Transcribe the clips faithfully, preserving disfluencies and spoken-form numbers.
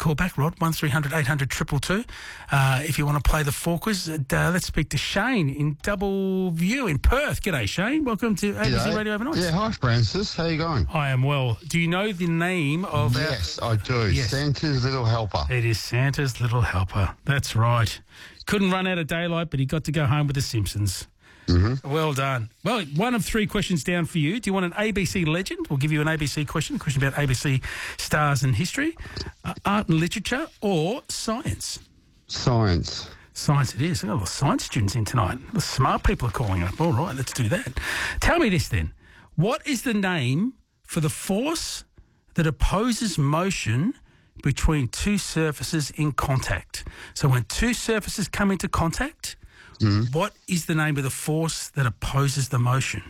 call back, Rod, one three hundred eight hundred two two two. Uh, if you want to play the four quiz, uh, let's speak to Shane in Double View in Perth. G'day, Shane. Welcome to A B C G'day. Radio Overnight. Yeah, hi, Francis. How you going? I am well. Do you know the name of Yes, our... I do. Yes. Santa's Little Helper. It is Santa's Little Helper. That's right. Couldn't run out of daylight, but he got to go home with the Simpsons. Mm-hmm. Well done. Well, one of three questions down for you. Do you want an A B C legend? We'll give you an A B C question, a question about A B C stars and history, uh, art and literature, or science? Science. Science it is. I've got a lot of science students in tonight. The smart people are calling up. All right, let's do that. Tell me this then. What is the name for the force that opposes motion between two surfaces in contact? So when two surfaces come into contact, mm. what is the name of the force that opposes the motion?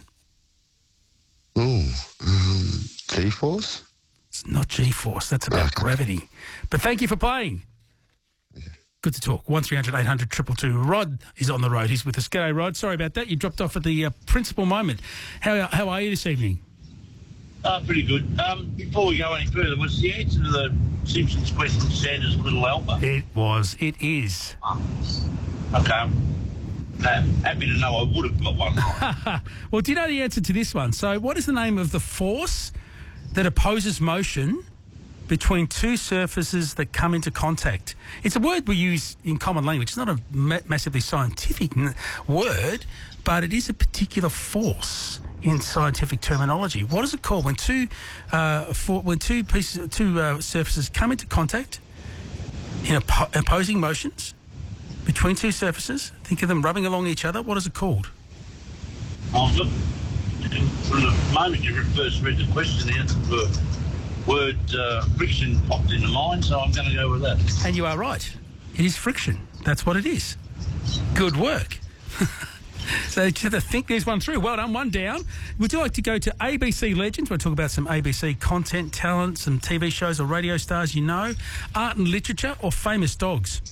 Oh, um, G-force? It's not G-force. That's about okay. gravity. But thank you for playing. Yeah. Good to talk. one three hundred eight hundred two two two. Rod is on the road. He's with us. G'day, Rod. Sorry about that. You dropped off at the uh, principal moment. How how are you this evening? Uh, pretty good. Um, before we go any further, what's the answer to the Simpsons question, Santa's Little Helper? It was. It is. Oh. Okay. Uh, happy to know I would have got one right. Well, do you know the answer to this one? So what is the name of the force that opposes motion between two surfaces that come into contact? It's a word we use in common language. It's not a ma- massively scientific n- word, but it is a particular force in scientific terminology. What is it called when two uh, for, when two pieces, two uh, surfaces come into contact in oppo- opposing motions between two surfaces? Think of them rubbing along each other. What is it called? Oh, look, from the moment you first read the question, the answer for word uh, friction popped into mind, so I'm going to go with that. And you are right. It is friction. That's what it is. Good work. So you just have to think there's one through. Well done, one down. Would you like to go to A B C Legends? We'll talk about some A B C content, talent, some T V shows or radio stars you know, art and literature, or famous dogs?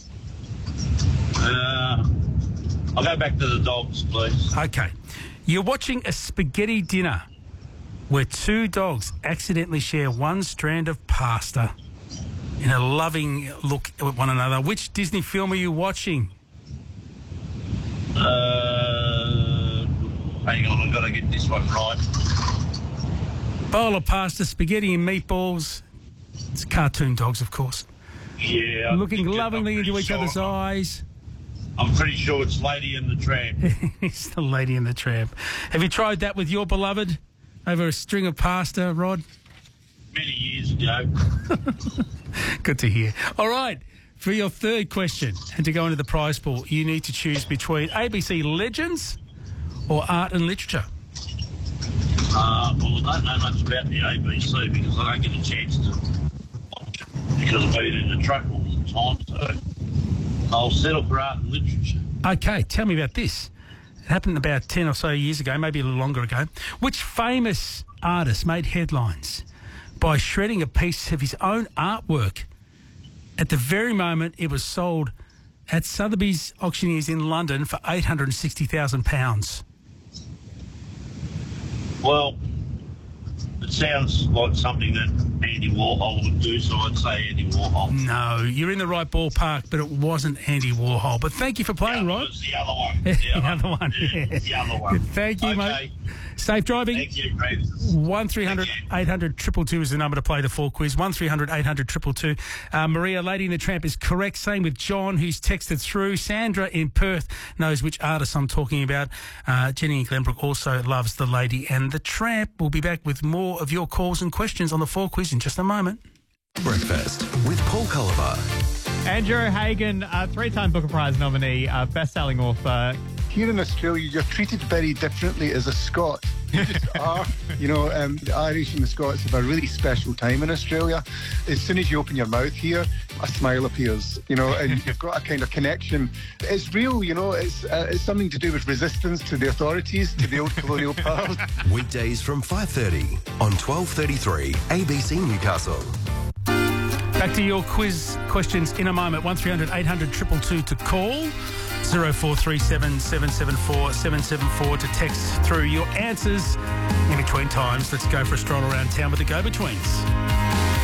Uh, I'll go back to the dogs, please. Okay. You're watching a spaghetti dinner where two dogs accidentally share one strand of pasta in a loving look at one another. Which Disney film are you watching? Uh, hang on, I've got to get this one right. Bowl of pasta, spaghetti and meatballs. It's cartoon dogs, of course. Yeah. Looking lovingly into each sure. other's eyes. I'm pretty sure it's Lady and the Tramp. It's the Lady and the Tramp. Have you tried that with your beloved over a string of pasta, Rod? Many years ago. Good to hear. All right. For your third question, and to go into the prize pool, you need to choose between A B C Legends or art and literature. Uh, well, I don't know much about the A B C because I don't get a chance to watch it because I've been in the truck all the time, so I'll settle for art and literature. Okay, tell me about this. It happened about ten or so years ago, maybe a little longer ago. Which famous artist made headlines by shredding a piece of his own artwork at the very moment it was sold at Sotheby's Auctioneers in London for eight hundred sixty thousand pounds? Well, it sounds like something that Andy Warhol would do, so I'd say Andy Warhol. No, you're in the right ballpark, but it wasn't Andy Warhol. But thank you for playing, yeah, Rod. It was the other one. The the other, other one. Yeah, Yeah. the other one. Thank you, okay. mate. Safe driving. Thank you, Francis. one three hundred eight hundred two two two is the number to play the full quiz. one three hundred eight hundred two two two. Uh, Maria, Lady and the Tramp is correct. Same with John, who's texted through. Sandra in Perth knows which artist I'm talking about. Uh, Jenny in Glenbrook also loves the Lady and the Tramp. We'll be back with more of your calls and questions on the full quiz in just a moment. Breakfast with Paul Culliver. Andrew Hagen, uh, three-time Booker Prize nominee, uh, best-selling author. Here in Australia, you're treated very differently as a Scot. You just are. You know, um, the Irish and the Scots have a really special time in Australia. As soon as you open your mouth here, a smile appears, you know, and you've got a kind of connection. It's real, you know, it's, uh, it's something to do with resistance to the authorities, to the old colonial powers. Weekdays from five thirty on twelve thirty-three A B C Newcastle. Back to your quiz questions in a moment. one three hundred eight hundred two two two to call. zero four three seven seven seven four seven seven four to text through your answers in between times. Let's go for a stroll around town with the Go-Betweens.